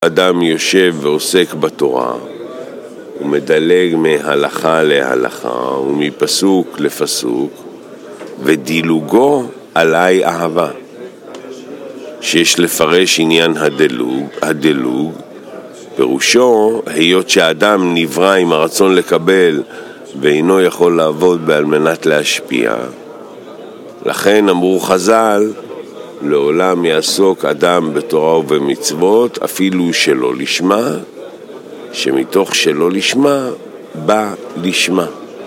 אדם יושב ועוסק בתורה, הוא מדלג מהלכה להלכה ומפסוק לפסוק, ודילוגו עלי אהבה. שיש לפרש עניין הדלוג, פירושו, היות שהאדם נברא עם הרצון לקבל ואינו יכול לעבוד על מנת להשפיע, לכן אמרו חז"ל, לעולם יעסוק אדם בתורה ובמצוות אפילו שלא לשמה, שמתוך שלא לשמה בא לשמה.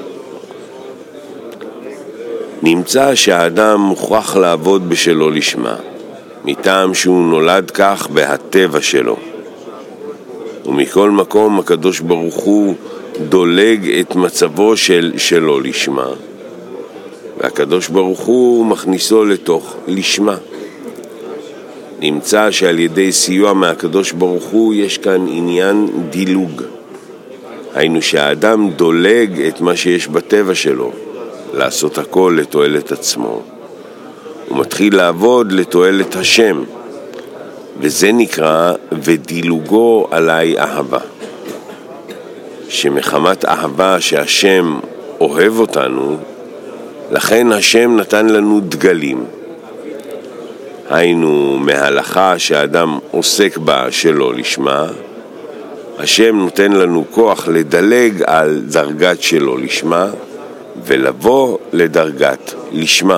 נמצא שהאדם מוכרח לעבוד בשלא לשמה, מטעם שהוא נולד כך בהטבע שלו. ומכל מקום הקדוש ברוך הוא דולג את מצבו של שלא לשמה, והקדוש ברוך הוא מכניסו לתוך לשמה. נמצא שעל ידי סיוע מהקדוש ברוך הוא יש כאן עניין דילוג. היינו שהאדם דולג את מה שיש בטבע שלו, לעשות הכל לתועלת עצמו. הוא מתחיל לעבוד לתועלת השם, וזה נקרא ודילוגו עלי אהבה. שמחמת אהבה שהשם אוהב אותנו, לכן השם נתן לנו דגלים. היינו מהלכה שהאדם עוסק בה שלא לשמה, השם נותן לנו כוח לדלג על דרגת שלא לשמה ולבוא לדרגת לשמה.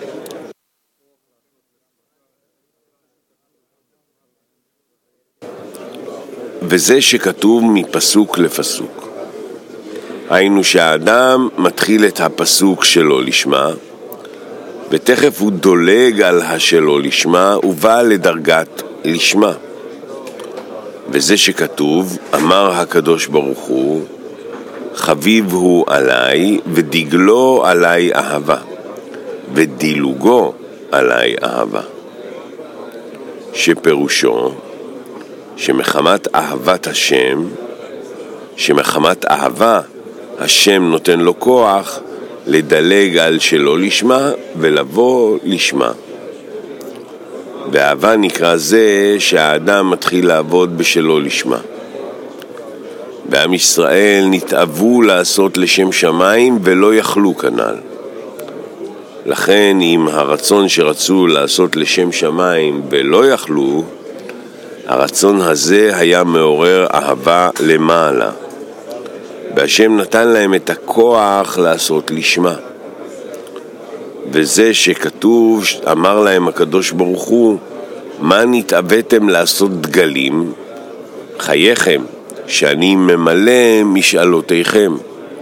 וזה שכתוב מפסוק לפסוק. היינו שהאדם מתחיל את הפסוק שלא לשמה, ותכף הוא דולג על השלא לשמה ובא לדרגת לשמה. וזה שכתוב, אמר הקדוש ברוך הוא, חביב הוא עליי ודגלו עליי אהבה, ודילוגו עליי אהבה. שפירושו, שמחמת אהבת השם, שמחמת אהבה השם נותן לו כוח לדלג על שלא לשמה ולבוא לשמה. באהבה נקרא זה שהאדם מתחיל לעבוד בשלא לשמה. בעם ישראל נתאבו לעשות לשם שמיים ולא יכלו כנ"ל. לכן עם הרצון שרצו לעשות לשם שמיים ולא יכלו, הרצון הזה היה מעורר אהבה למעלה. והשם נתן להם את הכוח לעשות לשמה. וזה שכתוב, אמר להם הקדוש ברוך הוא, מה נתאוויתם לעשות דגלים? חייכם, שאני ממלא משאלותיכם.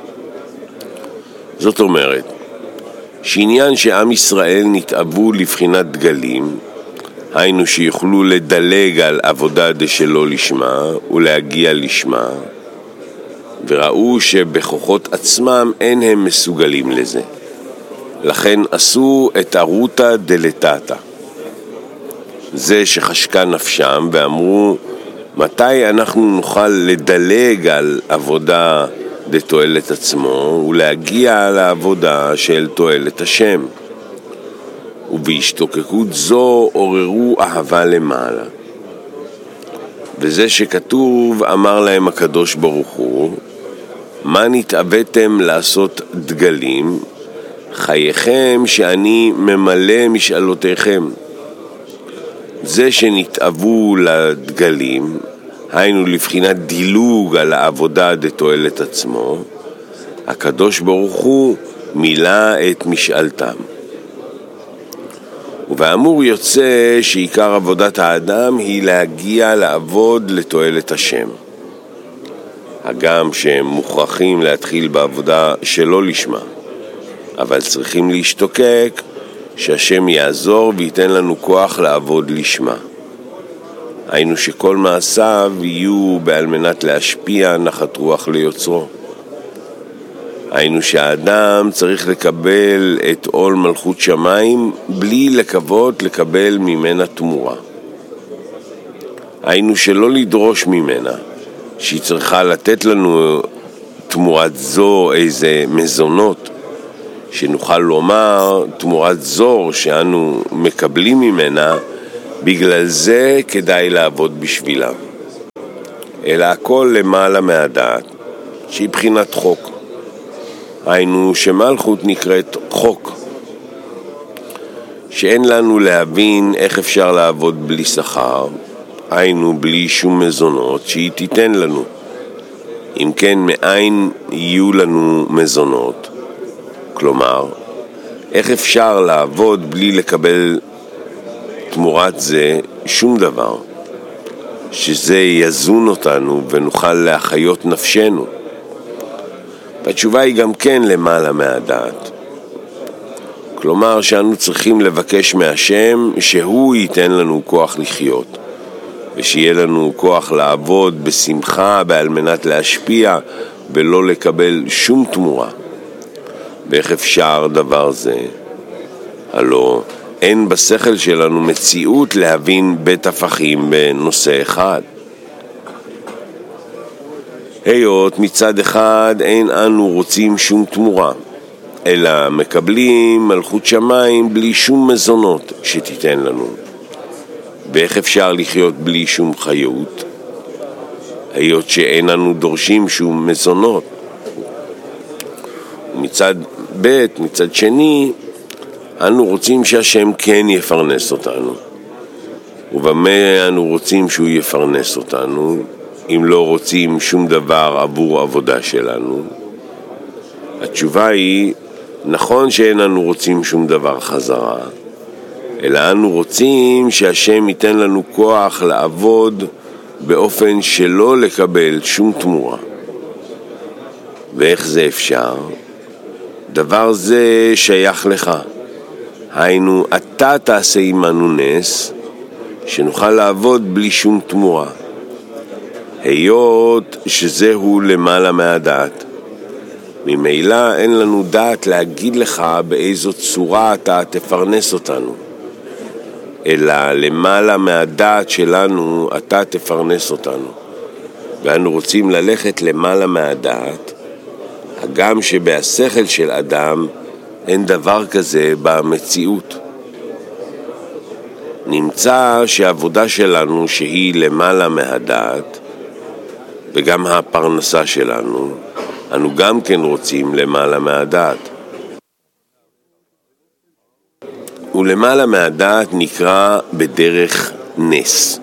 זאת אומרת, שעניין שעם ישראל נתאבו לבחינת דגלים, היינו שיוכלו לדלג על עבודה דשלא לשמה ולהגיע לשמה, וראו שבכוחות עצמם אין הם מסוגלים לזה. לכן עשו את ארוטה דלתתא. זה שחשקה נפשם ואמרו, מתי אנחנו נוכל לדלג על עבודה לתועלת עצמו ולהגיע לעבודה של תועלת השם. ובהשתוקקות זו עוררו אהבה למעלה. וזה שכתוב, אמר להם הקדוש ברוך הוא, מה נתאוויתם לעשות דגלים? חייכם שאני ממלא משאלותיכם. זה שנתאבו לדגלים, היינו לבחינת דילוג על העבודה דתועלת עצמו, הקדוש ברוך הוא מילא את משאלתם. ובאמור יוצא שעיקר עבודת האדם היא להגיע לעבוד לתועלת השם. הגם שהם מוכרחים להתחיל בעבודה שלא לשמה, אבל צריכים להשתוקק שהשם יעזור וייתן לנו כוח לעבוד לשמה. היינו שכל מעשיו יהיו בעל מנת להשפיע נחת רוח ליוצרו. היינו שהאדם צריך לקבל את עול מלכות שמיים בלי לקוות לקבל ממנה תמורה. היינו שלא לדרוש ממנה, שהיא צריכה לתת לנו תמורת זו איזה מזונות, שנוכל לומר תמורת זור שאנו מקבלים ממנה, בגלל זה כדאי לעבוד בשבילם. אלא הכל למעלה מהדעת, שהיא בחינת חוק. היינו שמלכות נקראת חוק, שאין לנו להבין איך אפשר לעבוד בלי שכר, היינו בלי שום מזונות שהיא תיתן לנו. אם כן, מאין יהיו לנו מזונות? כלומר, איך אפשר לעבוד בלי לקבל תמורת זה שום דבר, שזה יזון אותנו ונוכל להחיות נפשנו? והתשובה היא גם כן למעלה מהדעת. כלומר שאנו צריכים לבקש מהשם שהוא ייתן לנו כוח לחיות, ושיהיה לנו כוח לעבוד בשמחה על מנת להשפיע ולא לקבל שום תמורה. ואיך אפשר דבר זה? הלא אין בשכל שלנו מציאות להבין בית הפכים בנושא אחד. היות מצד אחד אין אנו רוצים שום תמורה, אלא מקבלים מלכות שמיים בלי שום מזונות שתיתן לנו. ואיך אפשר לחיות בלי שום חיות? היות שאין אנו דורשים שום מזונות. ומצד מצד שני, אנו רוצים שהשם כן יפרנס אותנו. ובמה אנו רוצים שהוא יפרנס אותנו, אם לא רוצים שום דבר עבור עבודה שלנו? התשובה היא, נכון שאין אנו רוצים שום דבר חזרה, אלא אנו רוצים שהשם ייתן לנו כוח לעבוד באופן שלא לקבל שום תמורה. ואיך זה אפשר? דבר זה שייך לך. היינו, אתה תעשה עמנו נס, שנוכל לעבוד בלי שום תמורה. היות שזהו למעלה מהדעת. ממילא אין לנו דעת להגיד לך באיזו צורה אתה תפרנס אותנו. אלא למעלה מהדעת שלנו אתה תפרנס אותנו. ואנו רוצים ללכת למעלה מהדעת, הגם שבהשכל של אדם אין דבר כזה במציאות. נמצא שהעבודה שלנו שהיא למעלה מהדעת, וגם הפרנסה שלנו, אנו גם כן רוצים למעלה מהדעת. ולמעלה מהדעת נקרא בדרך נס.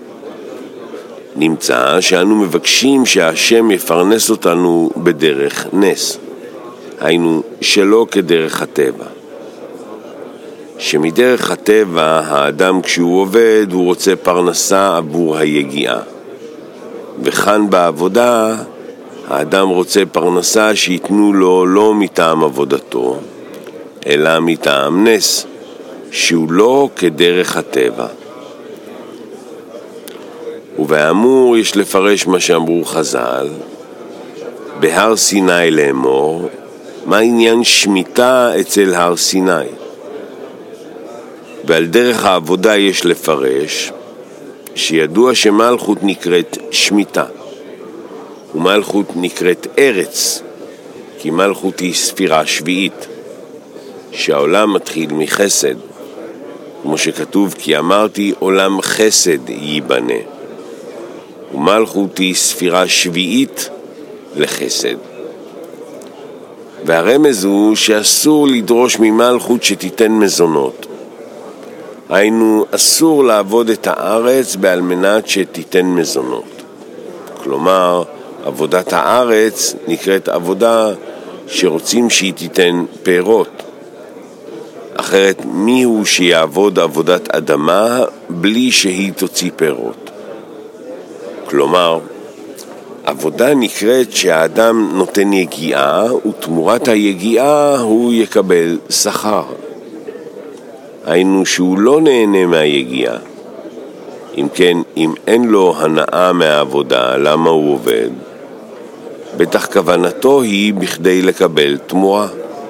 נמצא שאנו מבקשים שהשם יפרנס אותנו בדרך נס. היינו שלא כדרך הטבע. שמדרך הטבע האדם כשהוא עובד הוא רוצה פרנסה עבור היגיעה. וכאן בעבודה האדם רוצה פרנסה שיתנו לו לא מטעם עבודתו, אלא מטעם נס, שהוא לא כדרך הטבע. ובאמור יש לפרש מה שאמרו חז"ל, בהר סיני לאמור, מה עניין שמיטה אצל הר סיני? ועל דרך העבודה יש לפרש, שידוע שמלכות נקראת שמיטה, ומלכות נקראת ארץ, כי מלכות היא ספירה שביעית, שהעולם מתחיל מחסד, כמו שכתוב, כי אמרתי עולם חסד ייבנה, ומלכות היא ספירה שביעית לחסד. והרמז הוא שאסור לדרוש ממלכות שתיתן מזונות. היינו, אסור לעבוד את הארץ בעל מנת שתיתן מזונות. כלומר, עבודת הארץ נקראת עבודה שרוצים שהיא תיתן פירות. אחרת מי הוא שיעבוד עבודת אדמה בלי שהיא תוציא פירות? כלומר, עבודה נקראת שהאדם נותן יגיעה, ותמורת היגיעה הוא יקבל שכר. היינו שהוא לא נהנה מהיגיעה. אם כן, אם אין לו הנאה מהעבודה, למה הוא עובד? בטח כוונתו היא בכדי לקבל תמורה.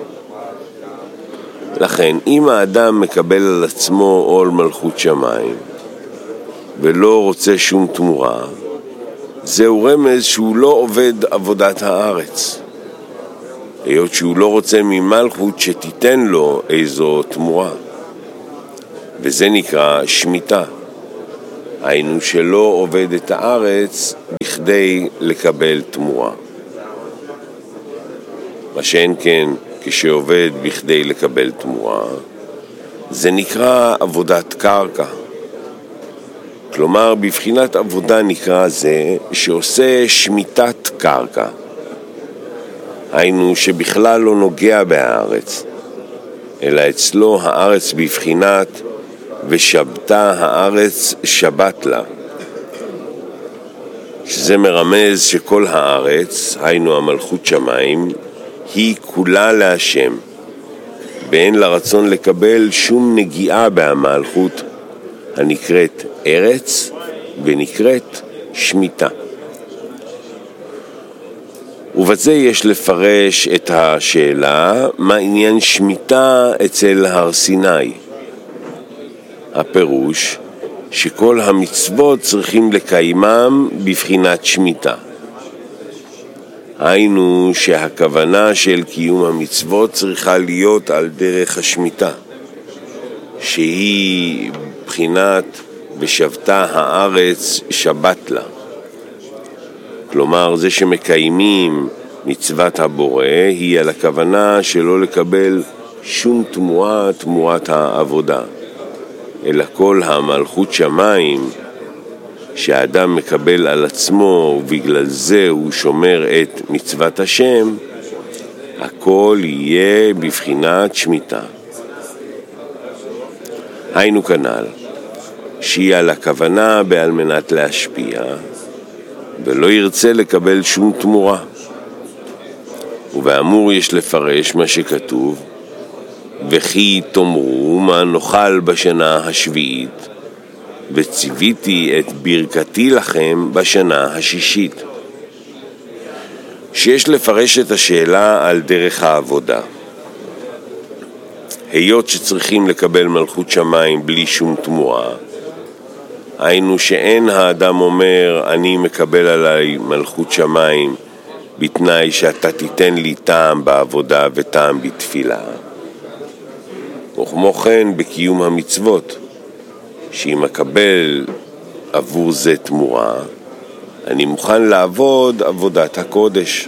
לכן, אם האדם מקבל על עצמו עול מלכות שמיים, ולא רוצה שום תמורה, זהו רמז שהוא לא עובד עבודת הארץ. היות שהוא לא רוצה ממלכות שתיתן לו איזו תמורה. וזה נקרא שמיטה. היינו שלא עובד את הארץ בכדי לקבל תמורה. מה שאין כן כשעובד בכדי לקבל תמורה, זה נקרא עבודת קרקע. כלומר, בבחינת עבודה נקרא זה שעושה שמיטת קרקע. היינו שבכלל לא נוגע בארץ, אלא אצלו הארץ בבחינת ושבתה הארץ שבת לה. שזה מרמז שכל הארץ, היינו המלכות שמיים, היא כולה להשם, ואין לרצון לקבל שום נגיעה בהמלכות הנקראת ארץ ונקראת שמיטה. ובזה יש לפרש את השאלה מה עניין שמיטה אצל הר סיני. הפירוש שכל המצוות צריכים לקיימם בבחינת שמיטה. היינו שהכוונה של קיום המצוות צריכה להיות על דרך השמיטה, שהיא בחינת ושבתה הארץ שבת לה. כלומר, זה שמקיימים מצוות הבורא היא על הכוונה שלא לקבל שום תמורה תמורת העבודה, אלא כל המלכות שמיים שהאדם מקבל על עצמו ובגלל זה הוא שומר את מצוות השם, הכל יהיה בבחינת שמיטה. היינו כנ"ל, שהיא על הכוונה בעל מנת להשפיע ולא ירצה לקבל שום תמורה. ובאמור יש לפרש מה שכתוב, וכי תאמרו מה נאכל בשנה השביעית, וציוויתי את ברכתי לכם בשנה השישית. שיש לפרש את השאלה על דרך העבודה. היות שצריכים לקבל מלכות שמיים בלי שום תמורה, היינו שאין האדם אומר אני מקבל עליי מלכות שמיים בתנאי שאתה תיתן לי טעם בעבודה וטעם בתפילה. וכמו כן בקיום המצוות, שאם אקבל עבור זה תמורה, אני מוכן לעבוד עבודת הקודש.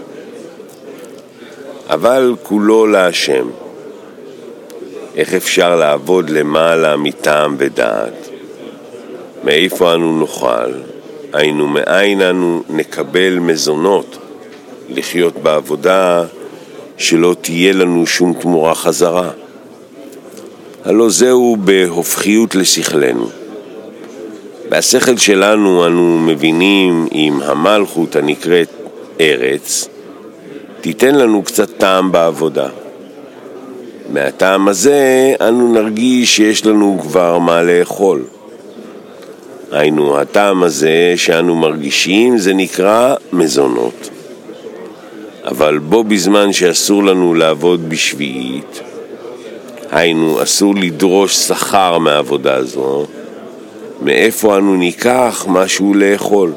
אבל כולו להשם. איך אפשר לעבוד למעלה מטעם ודעת? מאיפה אנו נאכל? היינו מאין אנו נקבל מזונות לחיות בעבודה שלא תהיה לנו שום תמורה חזרה. הלא זהו בהופכיות לשכלנו. בהשכל שלנו אנו מבינים אם המלכות הנקראת ארץ תיתן לנו קצת טעם בעבודה. מהטעם הזה אנו נרגיש שיש לנו כבר מה לאכול. היינו הטעם הזה שאנו מרגישים זה נקרא מזונות. אבל בו בזמן שאסור לנו לעבוד בשביעית, היינו אסור לדרוש שכר מעבודה זו, מאיפה אנו ניקח משהו לאכול?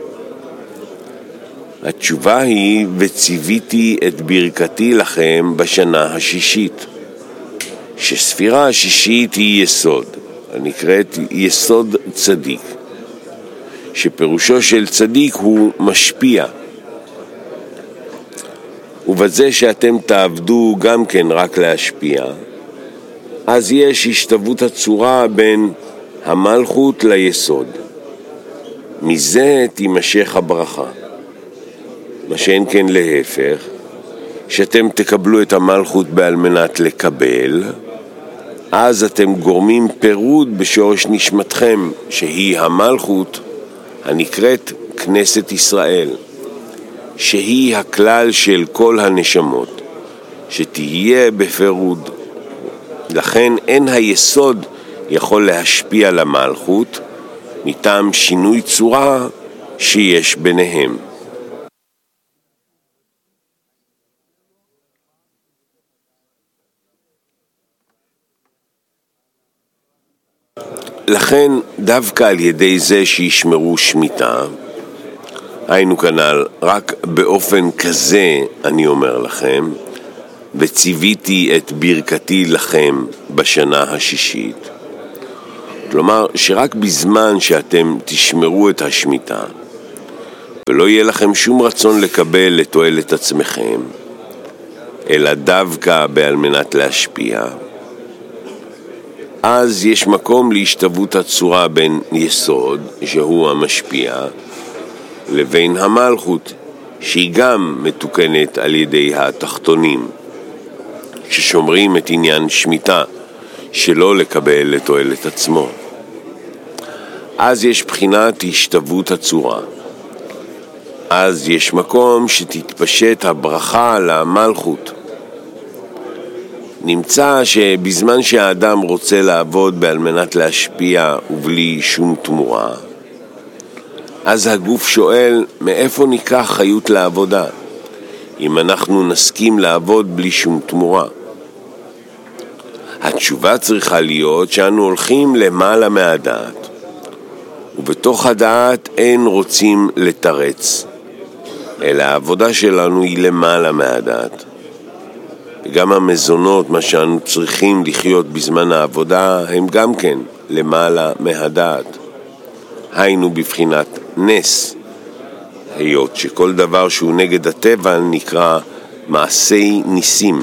התשובה היא וציוויתי את ברכתי לכם בשנה השישית, שספירה השישית היא יסוד, הנקראת יסוד צדיק, שפירושו של צדיק הוא משפיע. ובזה שאתם תעבדו גם כן רק להשפיע, אז יש השתוות הצורה בין המלכות ליסוד. מזה תימשך הברכה. מה שאין כן להפך, שאתם תקבלו את המלכות בעל מנת לקבל, אז אתם גורמים פירוד בשורש נשמתכם, שהיא המלכות הנקראת כנסת ישראל, שהיא הכלל של כל הנשמות, שתהיה בפירוד. לכן אין היסוד יכול להשפיע למלכות מטעם שינוי צורה שיש ביניהם. לכן דווקא על ידי זה שישמרו שמיטה, היינו כנ"ל רק באופן כזה אני אומר לכם, וציוויתי את ברכתי לכם בשנה השישית. כלומר שרק בזמן שאתם תשמרו את השמיטה ולא יהיה לכם שום רצון לקבל לתועלת עצמכם, אלא דווקא על מנת להשפיע, אז יש מקום להשתוות הצורה בין יסוד, שהוא המשפיע, לבין המלכות, שהיא גם מתוקנת על ידי התחתונים, ששומרים את עניין שמיטה, שלא לקבל לתועלת עצמו. אז יש בחינת השתוות הצורה. אז יש מקום שתתפשט הברכה למלכות. נמצא שבזמן שהאדם רוצה לעבוד על מנת להשפיע ובלי שום תמורה, אז הגוף שואל מאיפה ניקח חיות לעבודה, אם אנחנו נסכים לעבוד בלי שום תמורה. התשובה צריכה להיות שאנו הולכים למעלה מהדעת, ובתוך הדעת אין רוצים לתרץ, אלא העבודה שלנו היא למעלה מהדעת. וגם המזונות, מה שאנו צריכים לחיות בזמן העבודה, הם גם כן למעלה מהדעת. היינו בבחינת נס, היות שכל דבר שהוא נגד הטבע נקרא מעשי ניסים.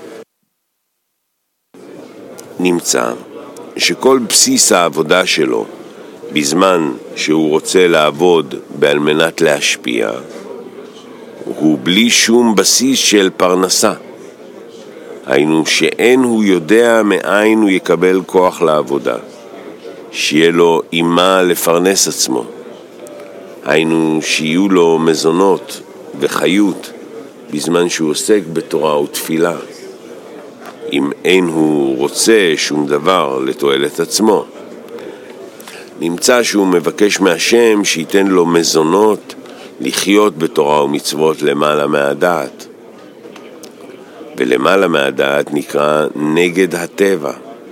נמצא שכל בסיס העבודה שלו, בזמן שהוא רוצה לעבוד על מנת להשפיע, הוא בלי שום בסיס של פרנסה. היינו שאין הוא יודע מאין הוא יקבל כוח לעבודה, שיהיה לו אימה לפרנס עצמו. היינו שיהיו לו מזונות וחיות בזמן שהוא עוסק בתורה ותפילה, אם אין הוא רוצה שום דבר לתועלת עצמו. נמצא שהוא מבקש מהשם שייתן לו מזונות לחיות בתורה ומצוות למעלה מהדעת. ולמעלה מהדעת נקרא נגד הטבע.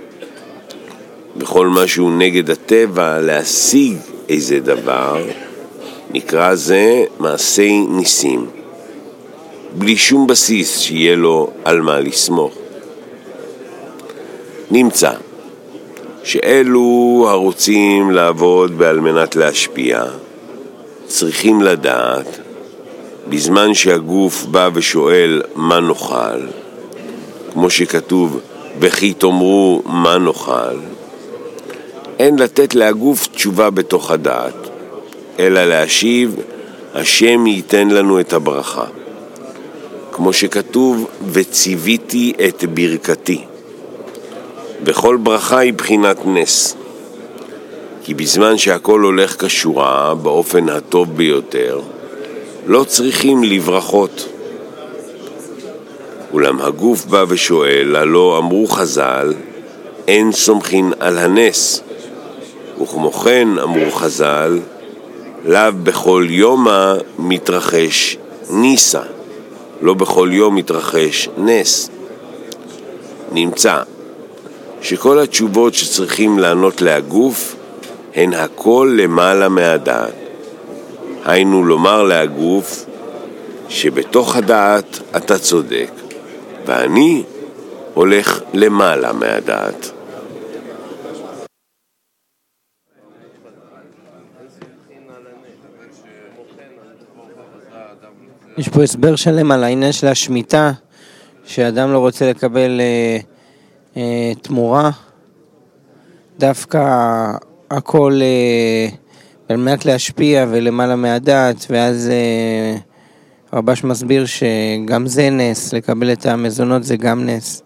בכל מה שהוא נגד הטבע, להשיג איזה דבר, נקרא זה מעשי ניסים, בלי שום בסיס שיהיה לו על מה לסמוך. נמצא שאלו הרוצים לעבוד על מנת להשפיע, צריכים לדעת, בזמן שהגוף בא ושואל מה נאכל, כמו שכתוב וכי תאמרו מה נאכל, אין לתת להגוף תשובה בתוך הדעת, אלא להשיב השם ייתן לנו את הברכה, כמו שכתוב וציוויתי את ברכתי. בכל ברכה היא בחינת נס, כי בזמן שהכל הולך כשורה באופן הטוב ביותר, לא צריכים לברכות. אולם הגוף בא ושואל, הלא אמרו חז"ל, אין סומכין על הנס, וכמו כן אמרו חז"ל, לאו בכל יומה מתרחש ניסה, לא בכל יום מתרחש נס. נמצא שכל התשובות שצריכים לענות להגוף הן הכל למעלה מהדעת. היינו לומר להגוף שבתוך הדעת אתה צודק, ואני הולך למעלה מהדעת. יש פה הסבר שלם על העניין של השמיטה, שאדם לא רוצה לקבל תמורה, דווקא הכל על מנת להשפיע ולמעלה מהדעת, ואז רבש מסביר שגם זה נס, לקבל את המזונות זה גם נס.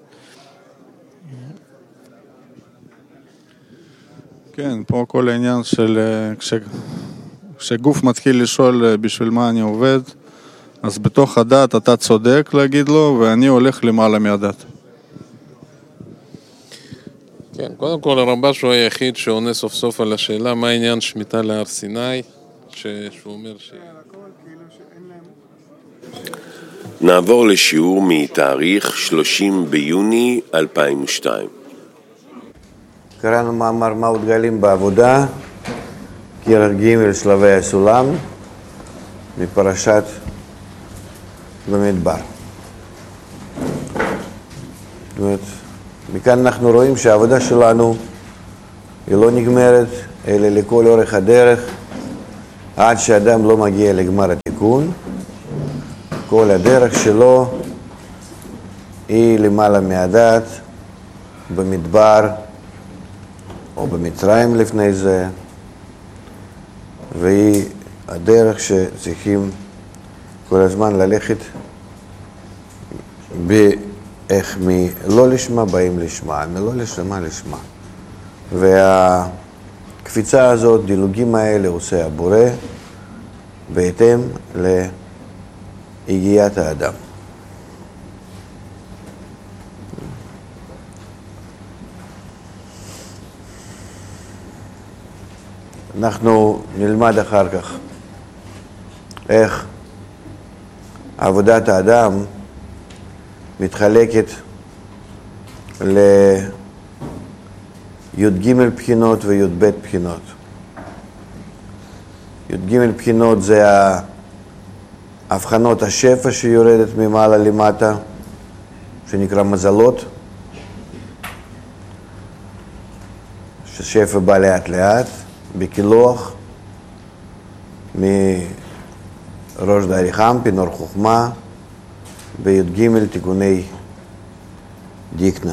כן, פה כל העניין של כשגוף מתחיל לשאול בשביל מה אני עובד, אז בתוך הדעת אתה צודק להגיד לו, ואני הולך למעלה מהדעת. כן, קודם כל הרמב"ש הוא היחיד שעונה סוף סוף על השאלה מה העניין שמיטה להר סיני, שהוא אומר נעבור לשיעור מתאריך 30 ביוני 2002. קראנו מאמר מאות גלים בעבודה, כרך ג' שלבי הסולם, מפרשת במדבר. זאת אומרת, מכאן אנחנו רואים שהעבודה שלנו היא לא נגמרת, אלא לכל אורך הדרך, עד שאדם לא מגיע לגמר התיקון. כל הדרך שלו היא למעלה מהדת, במדבר או במצרים לפני זה, והיא הדרך שצריכים כל הזמן ללכת איך מלא לשמה באים לשמה, מלא לשמה לשמה. והקפיצה הזאת, דילוגים האלה עושה הבורא בהתאם להגיעת האדם. אנחנו נלמד אחר כך איך עבודת האדם מתחלקת לי"ג בחינות וי"ב בחינות. י"ג בחינות זה הבחנות השפע שיורדת ממעלה למטה, שנקרא מזלות, ששפע בא לאט לאט, בקילוח, מראש דארי חמפי, נור חוכמה, בי"ג תיקוני דיקנה.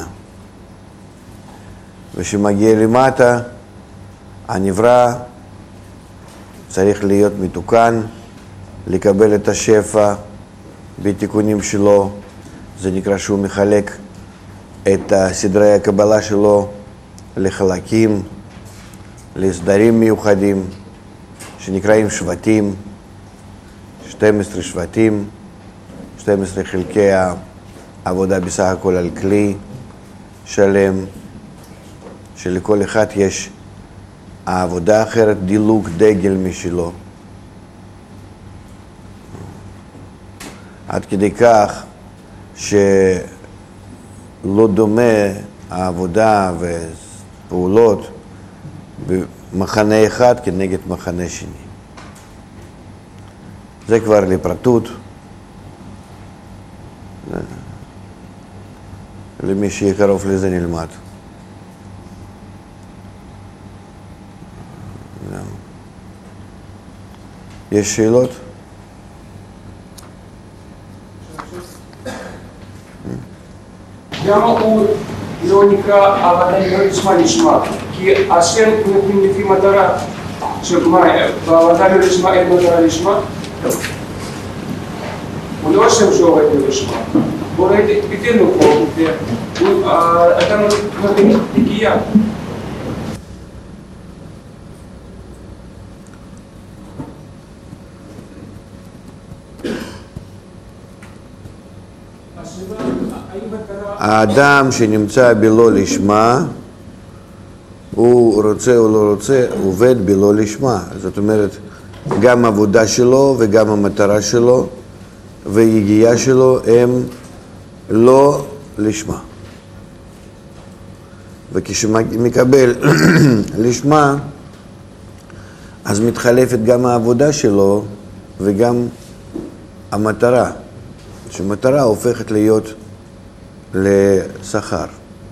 ושמגיע למטה, הנברא צריך להיות מתוקן, לקבל את השפע בתיקונים שלו. זה נקרא שהוא מחלק את סדרי הקבלה שלו לחלקים, לסדרים מיוחדים, שנקראים שבטים, 12 שבטים, 12 חלקי העבודה בסך הכל על כלי שלם, שלכל אחד יש העבודה אחרת, דילוג, דגל משלו. עד כדי כך שלא דומה העבודה ופעולות במחנה אחד כנגד מחנה שני. זה כבר לפרטות. למי שיהיה קרוב לזה נלמד. יש שאלות? למה הוא לא נקרא עבודה לשמה לשמה? כי השם נותנים לפי מטרה, בעבודה לשמה אין מטרה לשמה? הוא לא השם שעובד לשמה. בוא ביטלנו פה, אתה נותן תגיעה. האדם שנמצא בלא לשמה, הוא רוצה או לא רוצה, עובד בלא לשמה. זאת אומרת, גם העבודה שלו וגם המטרה שלו והיגיעה שלו הם לא לשמה. וכשמקבל לשמה, אז מתחלפת גם העבודה שלו וגם המטרה. שמטרה הופכת להיות לשכר.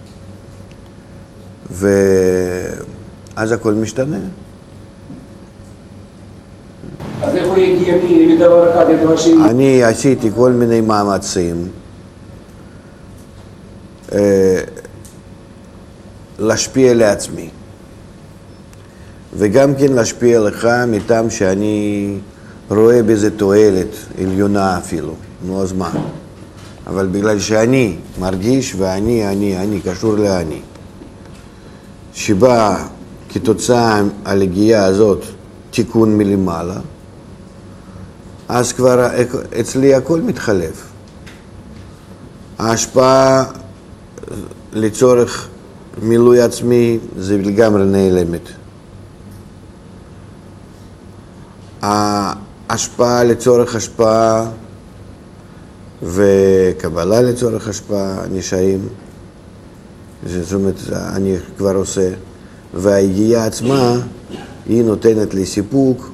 ואז הכל משתנה. אז איפה יגיע מדבר אחד לדבר שני? אני עשיתי כל מיני מאמצים להשפיע לעצמי. וגם כן להשפיע לך מטעם שאני רואה בזה תועלת עליונה אפילו. נו, אז מה? אבל בגלל שאני מרגיש ואני קשור לאני, שבא כתוצאה על הגיעה הזאת תיקון מלמעלה, אז כבר אצלי הכל מתחלף. ההשפעה לצורך מילוי עצמי זה לגמרי נעלמת. ההשפעה לצורך השפעה וקבלה לצורך השפעה נשארים, זאת אומרת, אני כבר עושה, וההגיעה עצמה היא נותנת לי סיפוק,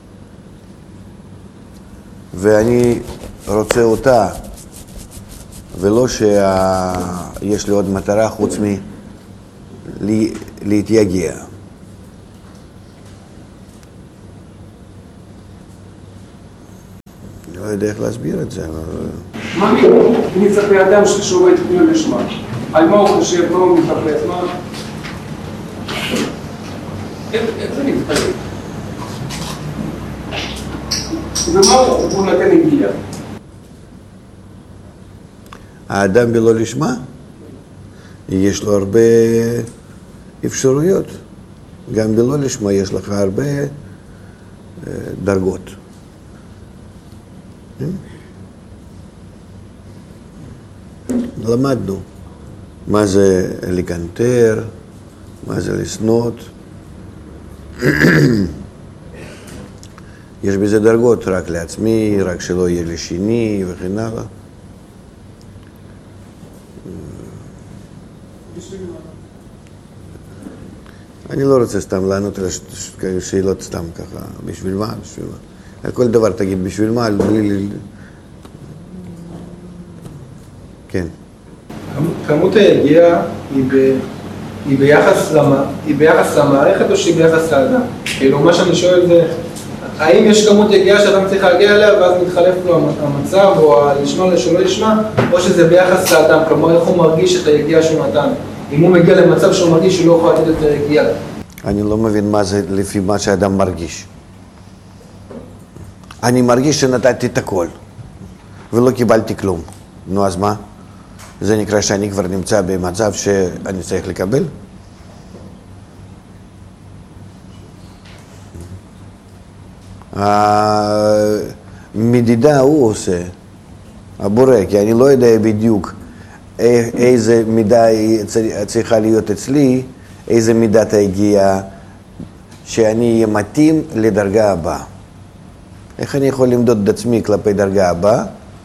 ואני רוצה אותה, ולא שיש לי עוד מטרה חוץ להתייגע. אני לא יודע איך להסביר את זה, אבל... מה מצפה אדם שעובד לא לשמה? על מה הוא חושב, מה הוא מחפש, מה? איך זה מתפלא? ומה הוא נותן הגיע? האדם בלא לשמה, יש לו הרבה אפשרויות. גם בלא לשמה יש לך הרבה דרגות. למדנו מה זה לקנטר, מה זה לסנות. יש בזה דרגות, רק לעצמי, רק שלא יהיה לשני וכן הלאה. אני לא רוצה סתם לענות על שאלות סתם ככה, בשביל מה? על כל דבר תגיד בשביל מה, בלי... כן. כמות היגיעה היא ביחס למערכת או שהיא ביחס לאדם? כאילו מה שאני שואל זה, האם יש כמות יגיעה שאדם צריך להגיע אליה ואז מתחלף לו המצב או לשמה לשלא לשמה, או שזה ביחס לאדם, כלומר איך הוא מרגיש את היגיעה שהוא נתן? אם הוא מגיע למצב שהוא מרגיש שהוא לא יכול לתת יותר יגיעה. אני לא מבין מה זה לפי מה שאדם מרגיש. אני מרגיש שנתתי את הכל ולא קיבלתי כלום. נו אז מה? זה נקרא שאני כבר נמצא במצב שאני צריך לקבל? המדידה הוא עושה, הבורא, כי אני לא יודע בדיוק איזה מידה צריכה להיות אצלי, איזה מידת ההגיעה שאני אהיה מתאים לדרגה הבאה. איך אני יכול למדוד את עצמי כלפי דרגה הבאה,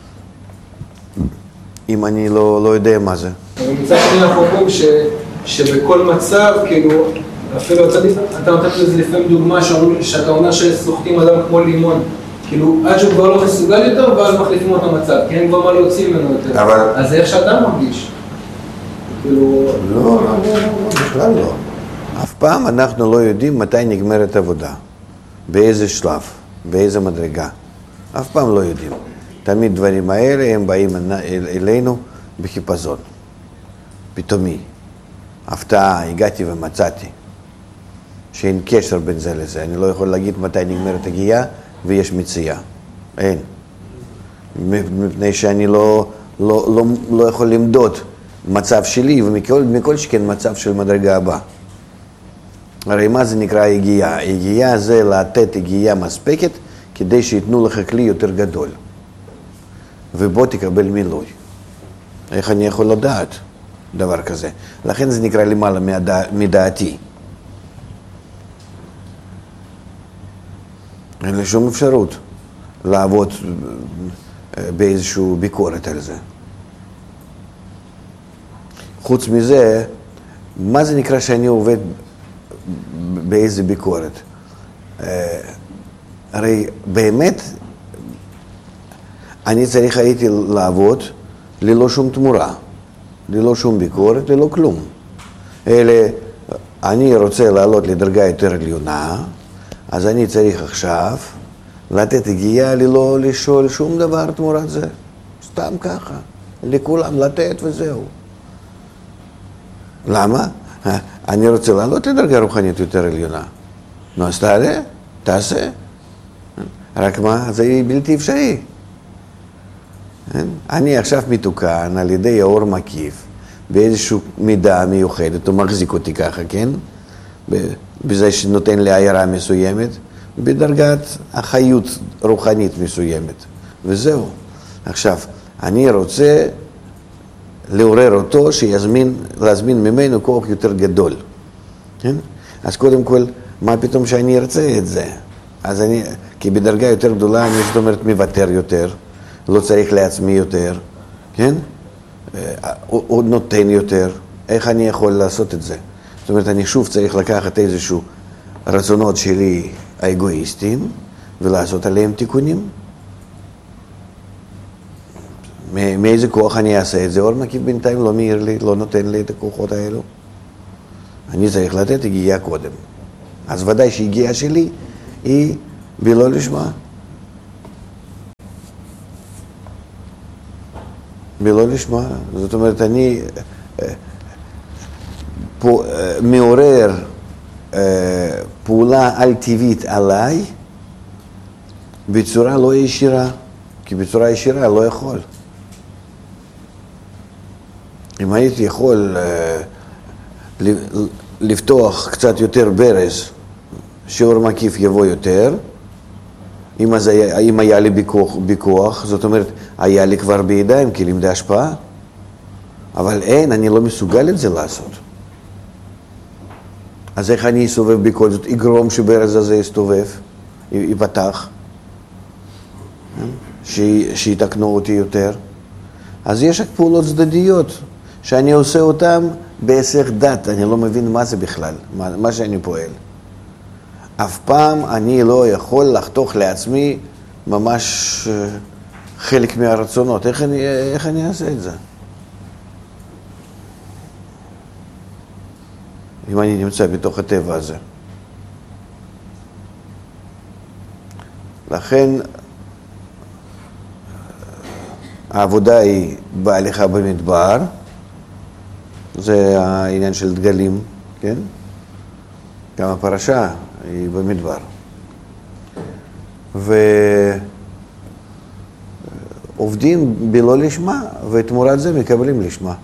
אם אני לא יודע מה זה? מצד שני אנחנו אומרים שבכל מצב, כאילו, אפילו אתה נותן לזה לפעמים דוגמה שאתה אומר שסוחטים אדם כמו לימון, כאילו עד שהוא כבר לא מסוגל יותר ואז מחליפים אותו מצב, כי אין כבר מה להוציא ממנו יותר. אז זה איך שאדם מרגיש. לא, בכלל לא. אף פעם אנחנו לא יודעים מתי נגמרת עבודה, באיזה שלב, באיזה מדרגה. אף פעם לא יודעים. תמיד דברים האלה הם באים אלינו בחיפזון, פתאומי. הפתעה, הגעתי ומצאתי. שאין קשר בין זה לזה. אני לא יכול להגיד מתי נגמרת הגיעה ויש מציאה. אין. מפני שאני לא יכול למדוד מצב שלי, ומכל שכן מצב של מדרגה הבאה. הרי מה זה נקרא הגיעה? הגיעה זה לתת הגיעה מספקת כדי שיתנו לך כלי יותר גדול. ובוא תקבל מילוי. איך אני יכול לדעת דבר כזה? לכן זה נקרא למעלה מדעתי. אין לי שום אפשרות לעבוד באיזושהי ביקורת על זה. חוץ מזה, מה זה נקרא שאני עובד באיזה ביקורת? הרי באמת אני צריך הייתי לעבוד ללא שום תמורה, ללא שום ביקורת, ללא כלום. אלא אני רוצה לעלות לדרגה יותר עליונה, אז אני צריך עכשיו לתת הגיעה ללא לשאול שום דבר תמורת זה. סתם ככה, לכולם לתת וזהו. למה? אני רוצה לעלות לדרגה רוחנית יותר עליונה. נו, אז תעשה. רק מה, זה בלתי אפשרי. אני עכשיו מתוקן על ידי האור מקיף, באיזושהי מידה מיוחדת, הוא מחזיק אותי ככה, כן? בזה שנותן לי עיירה מסוימת, בדרגת החיות רוחנית מסוימת. וזהו. עכשיו, אני רוצה לעורר אותו, להזמין ממנו כוח יותר גדול. כן? אז קודם כל, מה פתאום שאני ארצה את זה? אז אני, כי בדרגה יותר גדולה, אני זאת אומרת מוותר יותר, לא צריך לעצמי יותר, כן? הוא נותן יותר. איך אני יכול לעשות את זה? זאת אומרת, אני שוב צריך לקחת איזשהו רצונות שלי האגואיסטיים, ולעשות עליהם תיקונים. מאיזה כוח אני אעשה את זה? אור מקיף בינתיים לא מאיר לי, לא נותן לי את הכוחות האלו. אני צריך לתת הגיעה קודם. אז ודאי שהגיעה שלי היא בלא לשמה. בלא לשמה. זאת אומרת, אני מעורר פעולה על טבעית עליי בצורה לא ישירה, כי בצורה ישירה לא יכול. אם הייתי יכול לפתוח קצת יותר ברז, שיעור מקיף יבוא יותר, אם היה לי בכוח, זאת אומרת, היה לי כבר בידיים כלים להשפעה, אבל אין, אני לא מסוגל את זה לעשות. אז איך אני אסובב בכל זאת, אגרום שברז הזה יסתובב, ייפתח, שיתקנו אותי יותר. אז יש פעולות צדדיות שאני עושה אותן בהיסח דת, אני לא מבין מה זה בכלל, מה שאני פועל. אף פעם אני לא יכול לחתוך לעצמי ממש חלק מהרצונות. איך אני אעשה את זה? אם אני נמצא בתוך הטבע הזה. לכן העבודה היא בהליכה במדבר, זה העניין של דגלים, כן? גם הפרשה היא במדבר. ועובדים בלא לשמה, ותמורת זה מקבלים לשמה.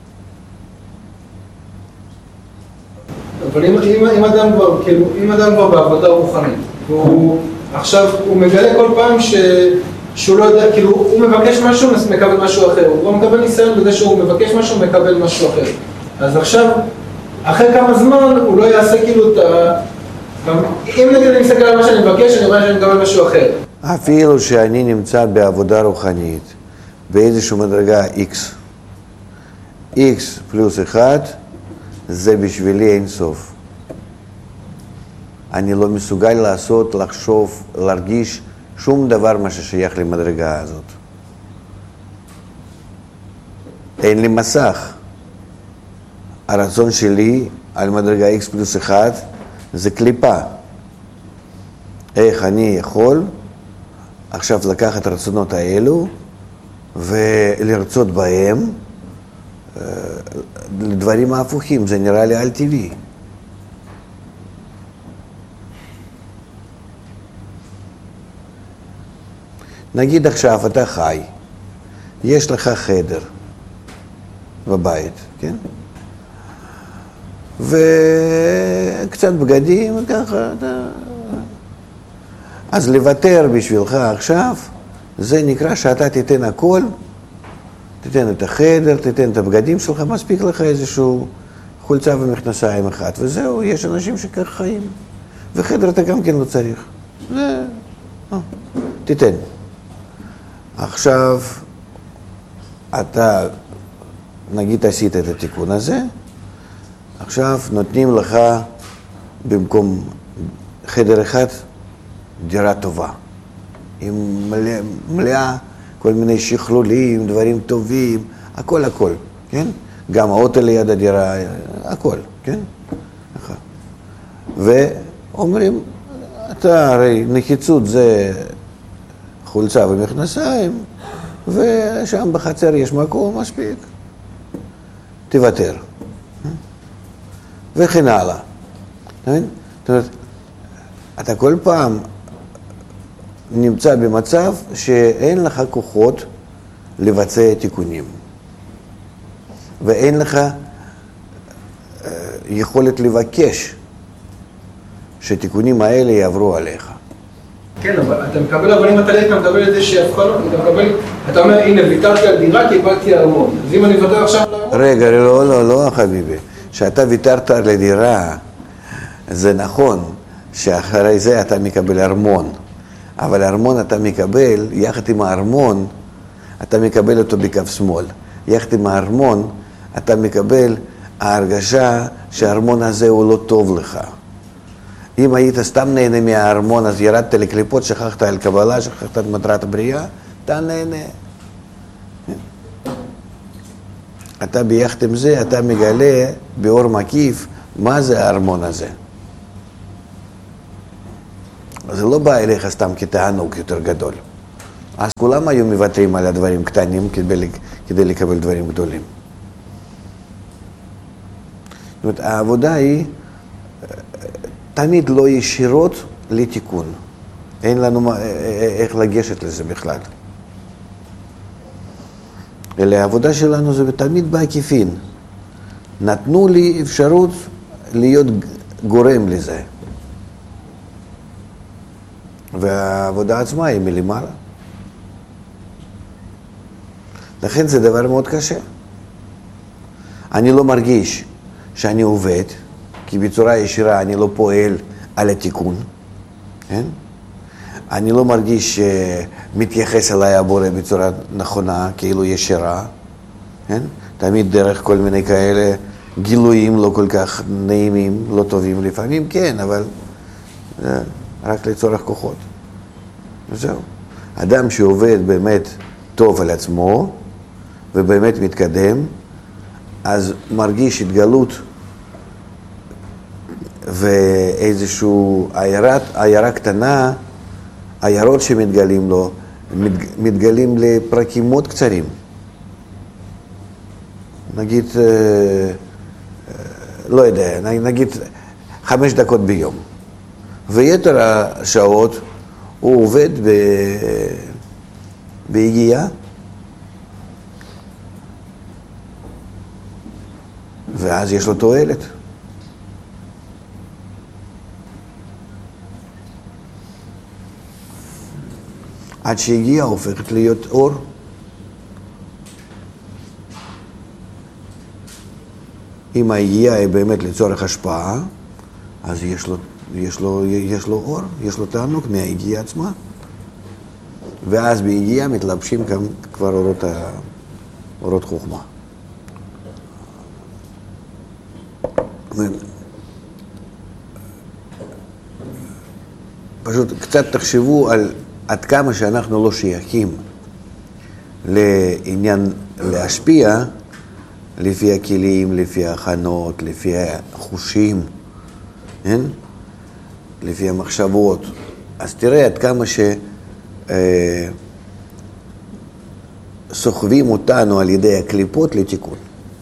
אבל אם אדם כבר בעבודה רוחנית, והוא עכשיו, הוא מגלה כל פעם שהוא לא יודע, כאילו, הוא מבקש משהו, מקבל משהו אחר. הוא לא מקבל ניסיון בזה שהוא מבקש משהו, מקבל משהו אחר. אז עכשיו, אחרי כמה זמן, הוא לא יעשה כאילו את ה... אם נגיד אני מסתכל על מה שאני מבקש, אני רואה שאני מקבל משהו אחר. אפילו שאני נמצא בעבודה רוחנית, באיזושהי מדרגה X. X פלוס 1, זה בשבילי אין סוף. אני לא מסוגל לעשות, לחשוב, להרגיש שום דבר מה ששייך למדרגה הזאת. אין לי מסך. הרצון שלי על מדרגה X פלוס 1 זה קליפה. איך אני יכול עכשיו לקחת את הרצונות האלו ולרצות בהם לדברים ההפוכים, זה נראה לי על טבעי. נגיד עכשיו אתה חי, יש לך חדר בבית, כן? וקצת בגדים וככה, אז לוותר בשבילך עכשיו, זה נקרא שאתה תיתן הכל, תיתן את החדר, תיתן את הבגדים שלך, מספיק לך איזשהו חולצה ומכנסיים אחד, וזהו, יש אנשים שכך חיים. וחדר אתה גם כן לא צריך. תיתן. עכשיו, אתה, נגיד עשית את התיקון הזה, עכשיו נותנים לך במקום חדר אחד דירה טובה, עם מלאה כל מיני שכלולים, דברים טובים, הכל, כן? גם האוטו ליד הדירה, הכל, כן? ואומרים, אתה הרי נחיצות זה חולצה ומכנסיים, ושם בחצר יש מקום מספיק, תוותר. וכן הלאה. זאת אומרת, אתה כל פעם נמצא במצב שאין לך כוחות לבצע תיקונים. ואין לך יכולת לבקש שתיקונים האלה יעברו עליך. כן, אבל אתה מקבל, אבל אם אתה מקבל את זה שהפכנו, אתה אומר, הנה, ויתרתי על דירה, קיבלתי ארמון. אז אם אני ויתר עכשיו לארמון... רגע, לא, חביבי. שאתה ויתרת על הדירה, זה נכון שאחרי זה אתה מקבל ארמון. אבל ארמון אתה מקבל, יחד עם הארמון, אתה מקבל אותו בכף שמאל. יחד עם הארמון, אתה מקבל ההרגשה שהארמון הזה הוא לא טוב לך. אם היית סתם נהנה מהארמון, אז ירדת לקליפות, שכחת על קבלה, שכחת את מטרת הבריאה, אתה נהנה. אתה ביחד עם זה, אתה מגלה באור מקיף מה זה הארמון הזה. זה לא בא אליך סתם כתענוג יותר גדול. אז כולם היו מוותרים על הדברים קטנים כדי לקבל דברים גדולים. זאת אומרת, העבודה היא תמיד לא ישירות לתיקון. אין לנו איך לגשת לזה בכלל. אלא העבודה שלנו זה תמיד בעקיפין. נתנו לי אפשרות להיות גורם לזה. והעבודה עצמה היא מלמעלה. לכן זה דבר מאוד קשה. אני לא מרגיש שאני עובד, כי בצורה ישירה אני לא פועל על התיקון. כן? אני לא מרגיש שמתייחס אליי הבורא בצורה נכונה, כאילו ישירה. כן? תמיד דרך כל מיני כאלה גילויים לא כל כך נעימים, לא טובים לפעמים, כן, אבל רק לצורך כוחות. וזהו. אדם שעובד באמת טוב על עצמו ובאמת מתקדם, אז מרגיש התגלות ואיזשהו עיירה קטנה, עיירות שמתגלים לו, מתגלים לפרקים מאוד קצרים. נגיד, לא יודע, נגיד 5 דקות ביום. ויתר השעות הוא עובד בהגיעה, ואז יש לו תועלת. עד שהגיעה הופכת להיות אור. אם ההגיעה היא באמת לצורך השפעה, אז יש לו אור, יש לו תענוג מההגיעה עצמה. ואז בהגיעה מתלבשים כבר אורות חוכמה. פשוט קצת תחשבו על עד כמה שאנחנו לא שייכים לעניין להשפיע לפי הכלים, לפי ההכנות, לפי החושים, כן? לפי המחשבות. אז תראה עד כמה סוחבים אותנו על ידי הקליפות לתיקון.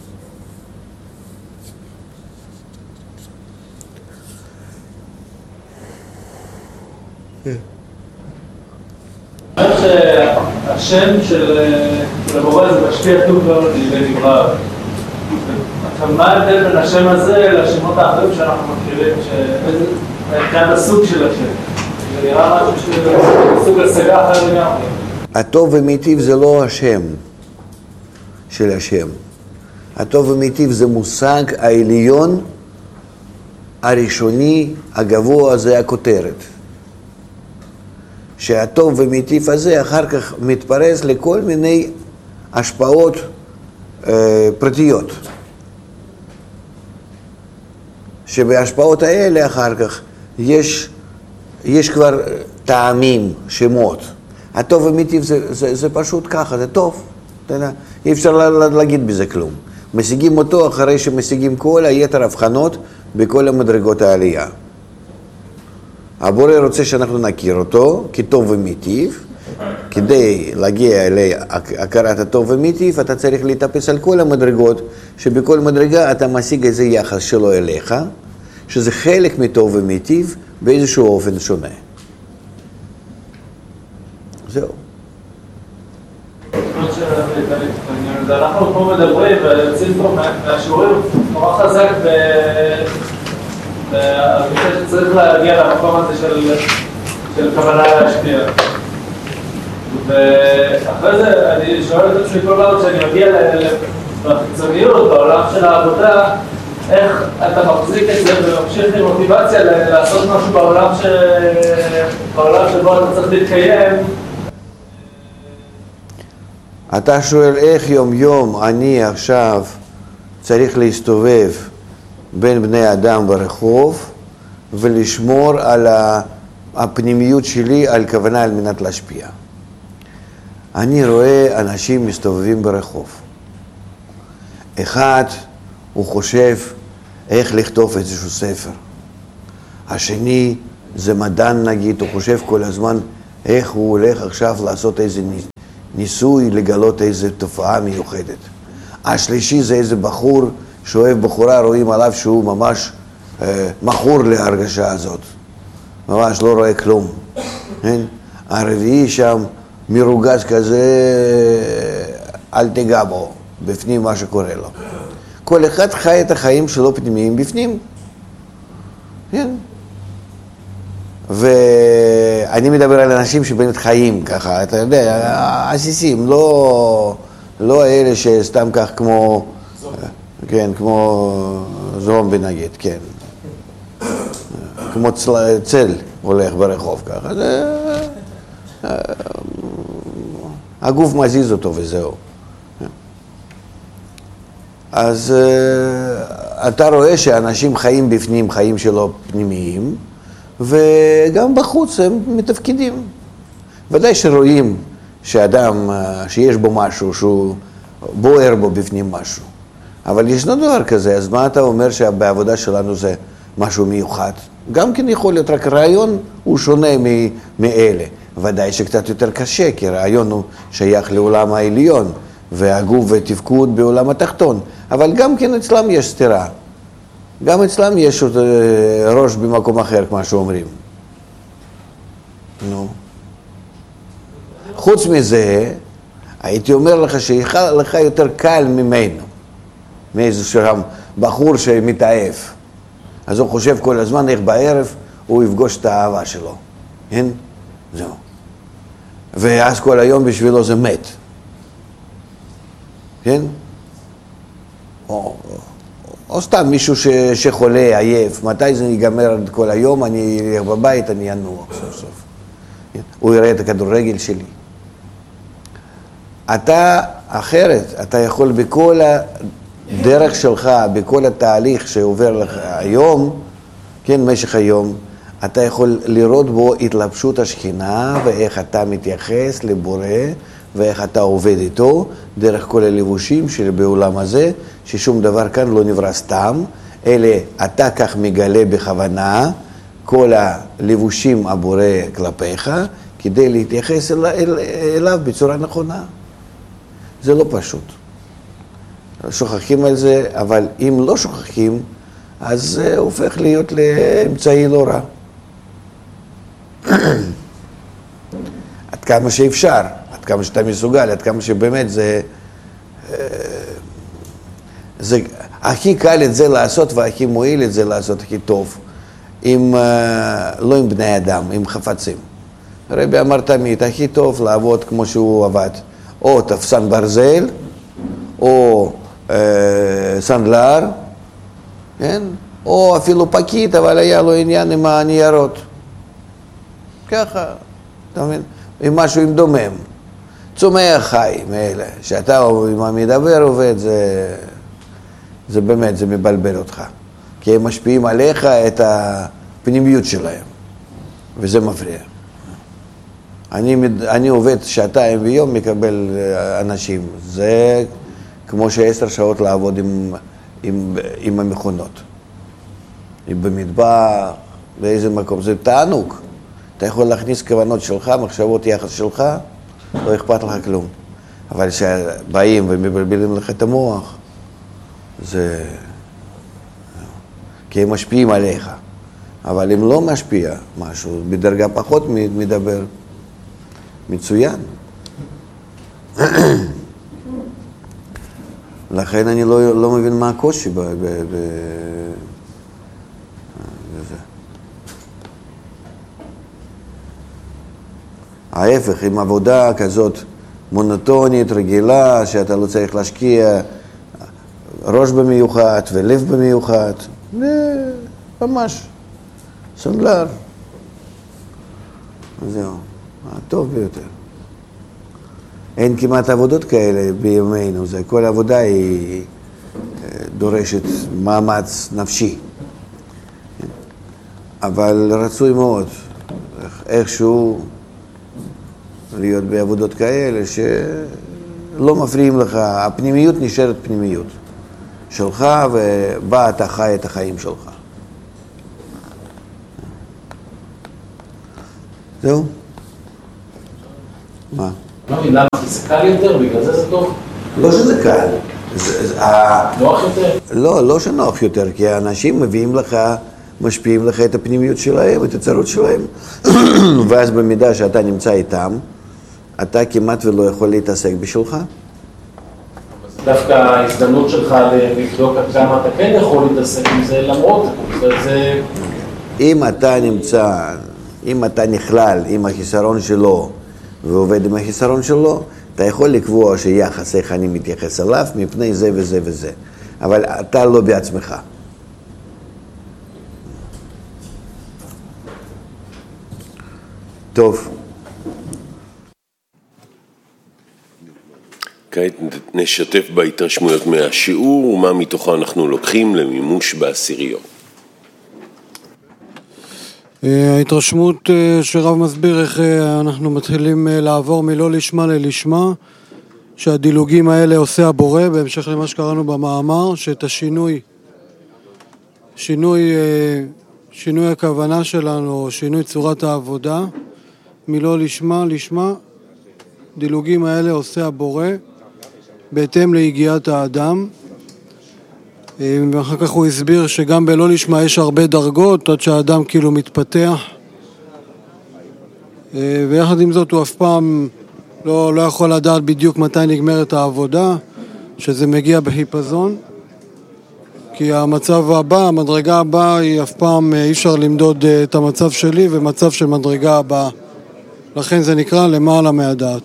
אני חושב שהשם של הבורא זה משפיע טוב מאוד לנברא. מה ההבדל בין השם הזה לשמות האחרים שאנחנו מכירים, מבחינת הסוג של השם? זה נראה משהו סוג השגה אחר לגמרי. הטוב ומיטיב זה לא השם של השם. הטוב ומיטיב זה מושג העליון, הראשוני, הגבוה, זה הכותרת. שהטוב ומיטיב הזה אחר כך מתפרס לכל מיני השפעות פרטיות. שבהשפעות האלה אחר כך יש כבר טעמים, שמות. הטוב ומיטיב זה פשוט ככה, זה טוב. אי אפשר להגיד בזה כלום. משיגים אותו אחרי שמשיגים כל היתר הבחנות בכל המדרגות העלייה. הבורא רוצה שאנחנו נכיר אותו כטוב ומיטיב. כדי להגיע להכרת הטוב ומיטיב, אתה צריך להתאפס על כל המדרגות, שבכל מדרגה אתה משיג איזה יחס שלו אליך, שזה חלק מטוב ומיטיב באיזשהו אופן שונה. זהו. אנחנו פה מדברים ויוצאים פה מהשיעורים נורא חזק והרגישה שצריך להגיע למקום הזה של כוונה להשפיע. ואחרי זה אני שואל את עצמי כל פעם שאני מגיע לחיצוניות, בעולם של העבודה, איך אתה מחזיק את זה וממשיך עם מוטיבציה לעשות משהו בעולם שבו אתה צריך להתקיים. אתה שואל איך יום יום אני עכשיו צריך להסתובב בין בני אדם ברחוב ולשמור על הפנימיות שלי, על כוונה על מנת להשפיע. אני רואה אנשים מסתובבים ברחוב. אחד הוא חושב איך לכתוב איזשהו ספר. השני זה מדען נגיד, הוא חושב כל הזמן איך הוא הולך עכשיו לעשות איזה ניסוי, לגלות איזה תופעה מיוחדת. השלישי זה איזה בחור שאוהב בחורה, רואים עליו שהוא ממש מכור להרגשה הזאת. ממש לא רואה כלום. הרביעי שם מרוגז כזה, אל תיגע בו, בפנים מה שקורה לו. כל אחד חי את החיים שלו פנימיים בפנים. כן. ואני מדבר על אנשים שבאמת חיים ככה, אתה יודע, עסיסים, לא האלה שסתם כך כמו, כן, כמו זומבי נגיד, כן. כמו צל הולך ברחוב ככה, הגוף מזיז אותו וזהו. אז אתה רואה שאנשים חיים בפנים, חיים שלו פנימיים, וגם בחוץ הם מתפקידים. ודאי שרואים שאדם, שיש בו משהו, שהוא בוער בו בפנים משהו. אבל ישנו דבר כזה, אז מה אתה אומר שבעבודה שלנו זה משהו מיוחד? גם כן יכול להיות, רק רעיון הוא שונה מאלה. ודאי שקצת יותר קשה, כי רעיון הוא שייך לעולם העליון, והגוף ותפקוד בעולם התחתון. אבל גם כן אצלם יש סתירה. גם אצלם יש ראש במקום אחר, כמו שאומרים. נו. חוץ מזה, הייתי אומר לך שלך יותר קל ממנו. מאיזה שם בחור שמתעייף. אז הוא חושב כל הזמן איך בערב הוא יפגוש את האהבה שלו. כן? זהו. ואז כל היום בשבילו זה מת. כן? או סתם מישהו שחולה, עייף, מתי זה ייגמר כל היום, אני אלך בבית, אני אנוח סוף סוף. הוא יראה את הכדורגל שלי. אתה אחרת, אתה יכול בכל הדרך שלך, בכל התהליך שעובר לך היום, כן, במשך היום, אתה יכול לראות בו התלבשות השכינה ואיך אתה מתייחס לבורא ואיך אתה עובד איתו דרך כל הלבושים שבעולם הזה, ששום דבר כאן לא נברא סתם, אלא אתה כך מגלה בכוונה כל הלבושים הבורא כלפיך, כדי להתייחס אליו בצורה נכונה. זה לא פשוט. שוכחים על זה, אבל אם לא שוכחים, אז זה הופך להיות לאמצעי לא רע. עד כמה שאפשר, עד כמה שאתה מסוגל, עד כמה שבאמת זה הכי קל את זה לעשות והכי מועיל את זה לעשות הכי טוב, לא עם בני אדם, עם חפצים. הרבי אמר תמיד, הכי טוב לעבוד כמו שהוא עבד, או תפסן ברזל, או סנדלר, כן? או אפילו פקיד, אבל היה לו עניין עם הניירות. ככה, אתה מבין? עם משהו עם דומם. צומח חי מאלה, שאתה עם המדבר עובד, זה באמת, זה מבלבל אותך. כי הם משפיעים עליך את הפנימיות שלהם, וזה מפריע. אני עובד שעתיים ביום, מקבל אנשים. זה כמו ש10 שעות לעבוד עם המכונות. במטבח, באיזה מקום, זה תענוג. אתה יכול להכניס כוונות שלך, מחשבות יחס שלך, לא אכפת לך כלום. אבל כשבאים ומבלבלים לך את המוח, זה... כי הם משפיעים עליך. אבל אם לא משפיע משהו, בדרגה פחות מדבר, מצוין. לכן אני לא מבין מה הקושי בזה. ההפך, עם עבודה כזאת מונוטונית, רגילה, שאתה לא צריך להשקיע ראש במיוחד ולב במיוחד, ממש סנדלר. זהו, הטוב ביותר. אין כמעט עבודות כאלה בימינו, כל עבודה היא דורשת מאמץ נפשי. אבל רצוי מאוד, איכשהו להיות בעבודות כאלה שלא מפריעים לך, הפנימיות נשארת פנימיות שלך, ובה אתה חי את החיים שלך. זהו? מה? לא מבין, למה זה קל יותר? בגלל זה טוב? לא שזה קל. נוח יותר? לא שנוח יותר, כי האנשים מביאים לך, משפיעים לך את הפנימיות שלהם, את הצרות שלהם. ואז במידה שאתה נמצא איתם, אתה כמעט ולא יכול להתעסק בשבילך. דווקא ההזדמנות שלך לבדוק עד כמה אתה כן יכול להתעסק עם זה, למרות זה... אם אתה נכלל עם החיסרון שלו ועובד עם החיסרון שלו, אתה יכול לקבוע שיחס איך אני מתייחס אליו מפני זה וזה וזה. אבל אתה לא בעצמך. טוב. כעת נשתף בהתרשמויות מהשיעור ומה מתוכו אנחנו לוקחים למימוש בעשיריות. ההתרשמות שרב מסביר איך אנחנו מתחילים לעבור מלא לשמה ללשמה, שהדילוגים האלה עושה הבורא, בהמשך למה שקראנו במאמר, שאת שינוי הכוונה שלנו, שינוי צורת העבודה, מלא לשמה לשמה, דילוגים האלה עושה הבורא, בהתאם להגיעת האדם. ואחר כך הוא הסביר שגם בלא לשמה יש הרבה דרגות, עד שהאדם כאילו מתפתח. ויחד עם זאת הוא אף פעם לא יכול לדעת בדיוק מתי נגמרת העבודה, שזה מגיע בחיפזון. כי המצב הבא, המדרגה הבאה, היא אף פעם אי אפשר למדוד את המצב שלי ומצב של מדרגה הבאה. לכן זה נקרא למעלה מהדעת.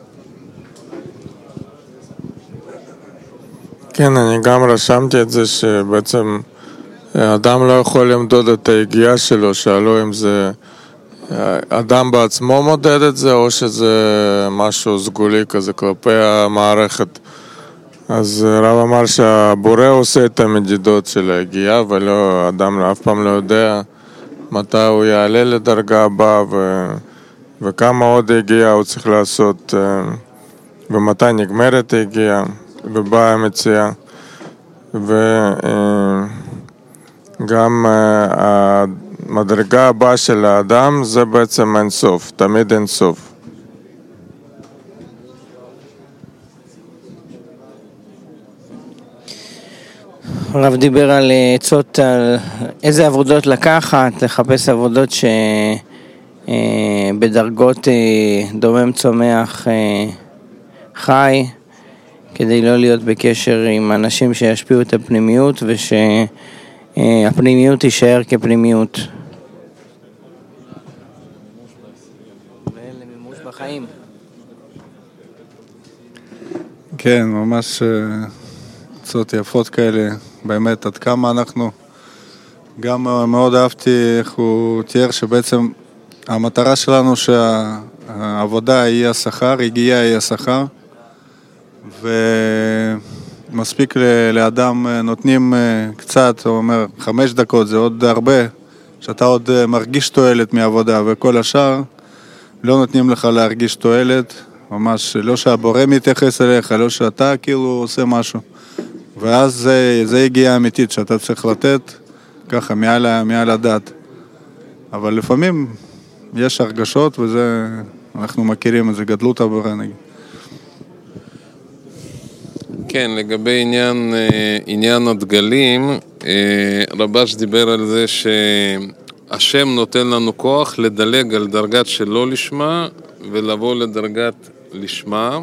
כן, אני גם רשמתי את זה שבעצם אדם לא יכול למדוד את היגיעה שלו, שאלו אם זה אדם בעצמו מודד את זה או שזה משהו סגולי כזה כלפי המערכת. אז רב אמר שהבורא עושה את המדידות של היגיעה, אבל אדם אף פעם לא יודע מתי הוא יעלה לדרגה הבאה וכמה עוד היגיעה הוא צריך לעשות ומתי נגמרת היגיעה. ובאה המציאה, וגם המדרגה הבאה של האדם זה בעצם אין סוף, תמיד אין סוף. הרב דיבר על עצות, על איזה עבודות לקחת, לחפש עבודות שבדרגות דומם צומח חי, כדי לא להיות בקשר עם אנשים שישפיעו את הפנימיות ושהפנימיות תישאר כפנימיות. ולמימוש בחיים. כן, ממש עצות יפות כאלה, באמת עד כמה אנחנו, גם מאוד אהבתי איך הוא תיאר שבעצם המטרה שלנו שהעבודה היא השכר, הגיעה היא השכר, ומספיק לאדם נותנים קצת, הוא אומר 5 דקות זה עוד הרבה, שאתה עוד מרגיש תועלת מעבודה, וכל השאר לא נותנים לך להרגיש תועלת, ממש לא שהבורא מתייחס אליך, לא שאתה כאילו עושה משהו, ואז זה הגיעה אמיתית שאתה צריך לתת ככה מעל הדעת. אבל לפעמים יש הרגשות וזה, אנחנו מכירים את זה, גדלות הבורא נגיד. כן, לגבי עניין הדגלים, רבש דיבר על זה שהשם נותן לנו כוח לדלג על דרגת שלא לשמה ולבוא לדרגת לשמה.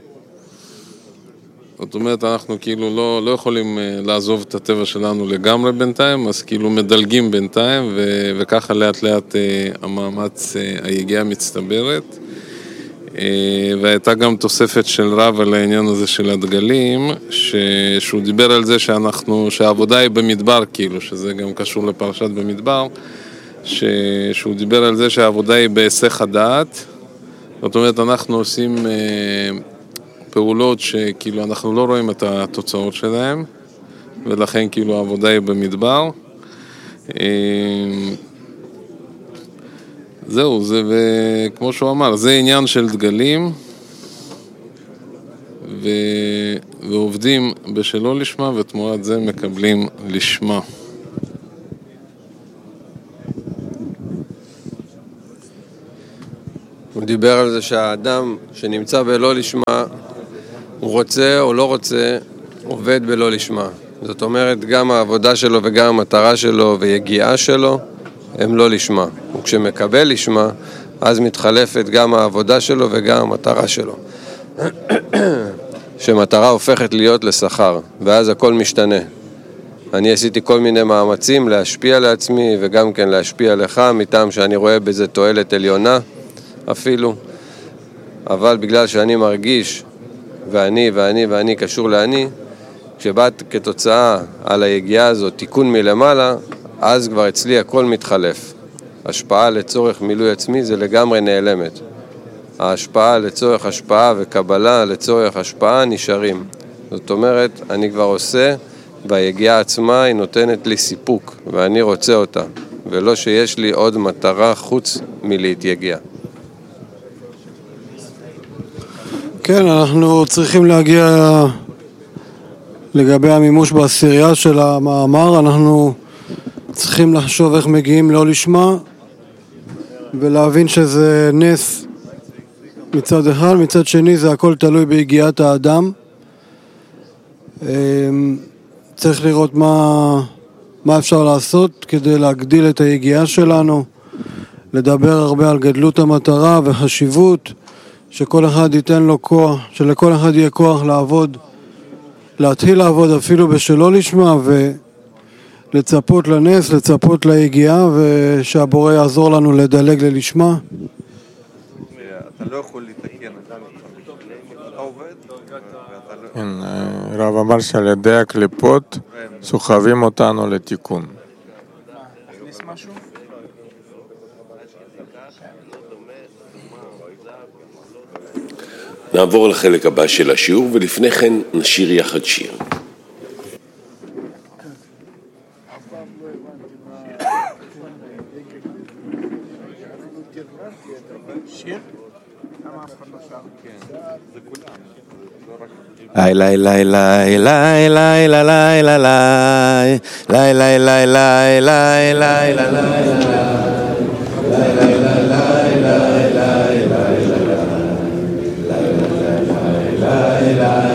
זאת אומרת, אנחנו כאילו לא יכולים לעזוב את הטבע שלנו לגמרי בינתיים, אז כאילו מדלגים בינתיים, וככה לאט לאט המאמץ, היגיעה מצטברת. והייתה גם תוספת של רב על העניין הזה של הדגלים, שהוא דיבר על זה שהעבודה היא במדבר, כאילו, שזה גם קשור לפרשת במדבר, שהוא דיבר על זה שהעבודה היא בהיסח הדעת. זאת אומרת, אנחנו עושים פעולות שכאילו אנחנו לא רואים את התוצאות שלהם, ולכן כאילו העבודה היא במדבר. זהו, וכמו שהוא אמר, זה עניין של דגלים, ועובדים בשלא לשמה, ותמורת זה מקבלים לשמה. דיבר על זה שהאדם שנמצא בלא לשמה, הוא רוצה או לא רוצה, עובד בלא לשמה. זאת אומרת, גם העבודה שלו וגם המטרה שלו ויגיעה שלו הם לא לשמה. וכשמקבל לשמה, אז מתחלפת גם העבודה שלו וגם המטרה שלו. שמטרה הופכת להיות לשכר, ואז הכל משתנה. אני עשיתי כל מיני מאמצים להשפיע לעצמי וגם כן להשפיע לך, מטעם שאני רואה בזה תועלת עליונה אפילו. אבל בגלל שאני מרגיש ואני קשור לאני, כשבאת כתוצאה על היגיעה הזאת תיקון מלמעלה, אז כבר אצלי הכל מתחלף. השפעה לצורך מילוי עצמי זה לגמרי נעלמת. ההשפעה לצורך השפעה וקבלה לצורך השפעה נשארים. זאת אומרת, אני כבר עושה, והיגיעה עצמה היא נותנת לי סיפוק, ואני רוצה אותה, ולא שיש לי עוד מטרה חוץ מלהתייגיע. כן, אנחנו צריכים להגיע לגבי המימוש בעשירייה של המאמר, אנחנו צריכים לחשוב איך מגיעים לא לשמה, ולהבין שזה נס מצד אחד, מצד שני זה הכל תלוי בהגיעת האדם. צריך לראות מה אפשר לעשות כדי להגדיל את היגיעה שלנו, לדבר הרבה על גדלות המטרה וחשיבות, שכל אחד ייתן לו כוח, שלכל אחד יהיה כוח לעבוד, להתחיל לעבוד אפילו בשלא לשמה, ולצפות לנס, לצפות ליגיעה, ושהבורא יעזור לנו לדלג ללשמה. אתה לא יכול לתקן, אתה עובד, כן, רב אמר שעל ידי הקליפות סוחבים אותנו לתיקון. נעבור לחלק הבא של השיעור, ולפני כן נשיר יחד שיר. Lai lai lai lai lai lai lai lai lai lai lai lai lai lai lai lai lai lai lai lai